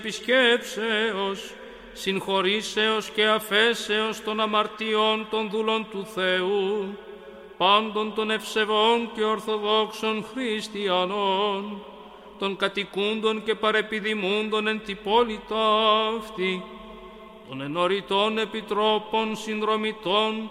επισκέψεως, συγχωρήσεως και αφέσεως των αμαρτιών των δούλων του Θεού, πάντων των ευσεβών και ορθοδόξων χριστιανών, των κατοικούντων και παρεπιδημούντων εν τη πόλη ταύτη, των ενωριτών επιτρόπων, συνδρομητών